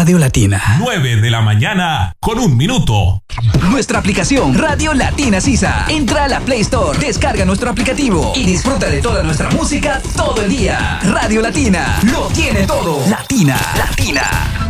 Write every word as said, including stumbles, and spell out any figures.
Radio Latina. nueve de la mañana con un minuto. Nuestra aplicación Radio Latina Sisa. Entra a la Play Store, descarga nuestro aplicativo y disfruta de toda nuestra música todo el día. Radio Latina lo tiene todo. Latina, Latina.